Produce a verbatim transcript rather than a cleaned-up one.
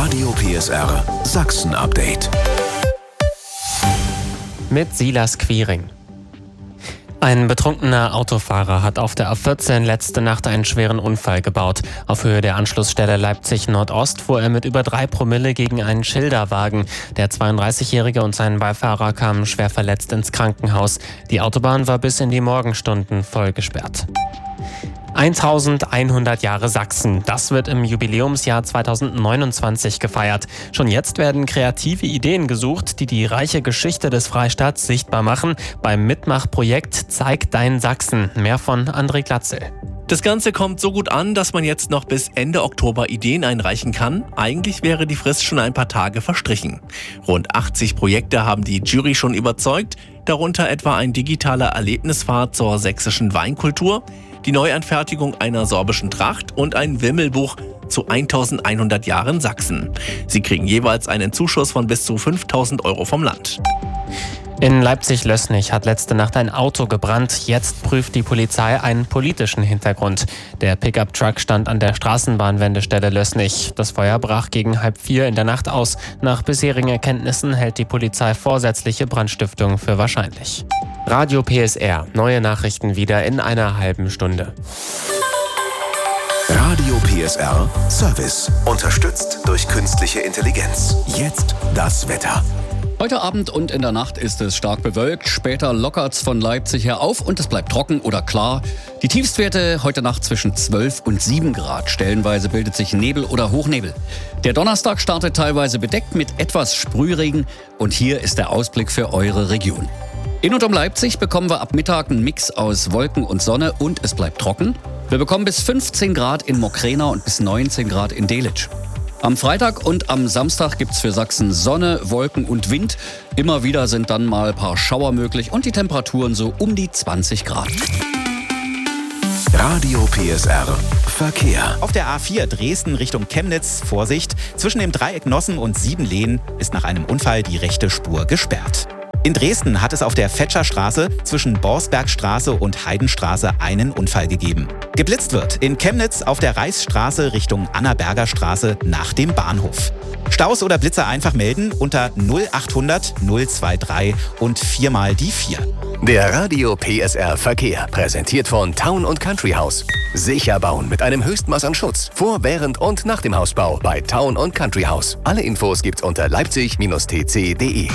Radio P S R Sachsen-Update. Mit Silas Quiring. Ein betrunkener Autofahrer hat auf der A vierzehn letzte Nacht einen schweren Unfall gebaut. Auf Höhe der Anschlussstelle Leipzig-Nordost fuhr er mit über drei Promille gegen einen Schilderwagen. Der zweiunddreißigjährige und sein Beifahrer kamen schwer verletzt ins Krankenhaus. Die Autobahn war bis in die Morgenstunden voll gesperrt. eintausendeinhundert Jahre Sachsen. Das wird im Jubiläumsjahr zweitausendneunundzwanzig gefeiert. Schon jetzt werden kreative Ideen gesucht, die die reiche Geschichte des Freistaats sichtbar machen. Beim Mitmachprojekt Zeig dein Sachsen. Mehr von André Glatzel. Das Ganze kommt so gut an, dass man jetzt noch bis Ende Oktober Ideen einreichen kann. Eigentlich wäre die Frist schon ein paar Tage verstrichen. Rund achtzig Projekte haben die Jury schon überzeugt, darunter etwa ein digitaler Erlebnisfahrt zur sächsischen Weinkultur, die Neuanfertigung einer sorbischen Tracht und ein Wimmelbuch zu eintausendeinhundert Jahren Sachsen. Sie kriegen jeweils einen Zuschuss von bis zu fünftausend Euro vom Land. In Leipzig-Lößnich hat letzte Nacht ein Auto gebrannt. Jetzt prüft die Polizei einen politischen Hintergrund. Der Pickup-Truck stand an der Straßenbahnwendestelle Lößnich. Das Feuer brach gegen halb vier in der Nacht aus. Nach bisherigen Erkenntnissen hält die Polizei vorsätzliche Brandstiftung für wahrscheinlich. Radio P S R. Neue Nachrichten wieder in einer halben Stunde. Radio P S R Service. Unterstützt durch künstliche Intelligenz. Jetzt das Wetter. Heute Abend und in der Nacht ist es stark bewölkt. Später lockert's von Leipzig her auf und es bleibt trocken oder klar. Die Tiefstwerte heute Nacht zwischen zwölf und sieben Grad. Stellenweise bildet sich Nebel oder Hochnebel. Der Donnerstag startet teilweise bedeckt mit etwas Sprühregen. Und hier ist der Ausblick für eure Region. In und um Leipzig bekommen wir ab Mittag einen Mix aus Wolken und Sonne und es bleibt trocken. Wir bekommen bis fünfzehn Grad in Mokrena und bis neunzehn Grad in Delitzsch. Am Freitag und am Samstag gibt's für Sachsen Sonne, Wolken und Wind. Immer wieder sind dann mal ein paar Schauer möglich und die Temperaturen so um die zwanzig Grad. Radio P S R Verkehr. Auf der A vier Dresden Richtung Chemnitz, Vorsicht, zwischen dem Dreieck Nossen und Siebenlehen ist nach einem Unfall die rechte Spur gesperrt. In Dresden hat es auf der Fetscherstraße zwischen Borsbergstraße und Heidenstraße einen Unfall gegeben. Geblitzt wird in Chemnitz auf der Reichsstraße Richtung Annaberger Straße nach dem Bahnhof. Staus oder Blitzer einfach melden unter null achthundert null drei drei und viermal die vier. Der Radio P S R Verkehr, präsentiert von Town und Country House. Sicher bauen mit einem Höchstmaß an Schutz. Vor, während und nach dem Hausbau bei Town und Country House. Alle Infos gibt's unter leipzig Bindestrich t c punkt de.